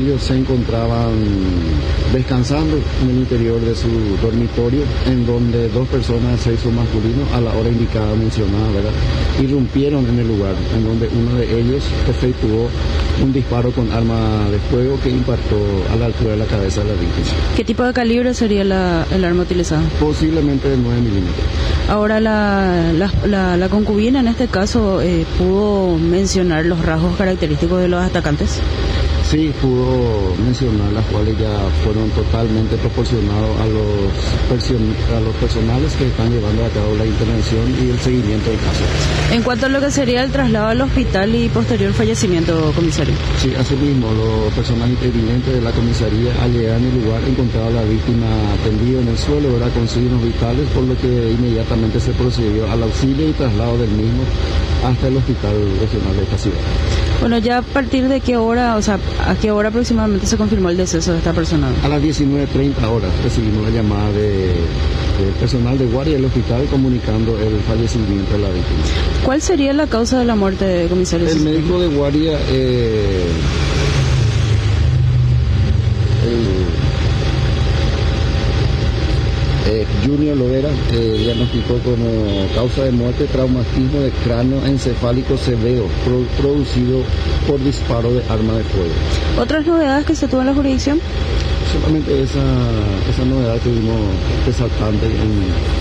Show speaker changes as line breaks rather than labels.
ellos se encontraban descansando en el interior de su dormitorio, en donde dos personas de sexo masculino, a la hora indicada mencionada, ¿verdad?, irrumpieron en el lugar, en donde uno de ellos efectuó un disparo con arma de fuego que impactó a la altura de la cabeza de la víctima.
¿Qué tipo de calibre sería el arma utilizada?
Posiblemente de 9 milímetros.
Ahora, la concubina en este caso pudo mencionar los rasgos característicos de los atacantes.
Sí, pudo mencionar, las cuales ya fueron totalmente proporcionados a los personales que están llevando a cabo la intervención y el seguimiento del caso.
En cuanto a lo que sería el traslado al hospital y posterior fallecimiento, comisario.
Sí, asimismo, los personal interviniente de la comisaría, al llegar en el lugar, encontraba a la víctima tendida en el suelo, ¿verdad?, con signos vitales, por lo que inmediatamente se procedió al auxilio y traslado del mismo hasta el hospital regional de esta ciudad.
Bueno, ya a partir de qué hora, o sea, ¿a qué hora aproximadamente se confirmó el deceso de esta persona?
A las 19:30 horas recibimos la llamada de personal de guardia del hospital comunicando el fallecimiento de la víctima.
¿Cuál sería la causa de la muerte, comisario?
El médico de guardia, Junior Lovera, diagnosticó como causa de muerte traumatismo de cráneo encefálico severo producido por disparo de arma de fuego.
¿Otras novedades que se tuvo en la jurisdicción?
Solamente esa novedad que vimos resaltante en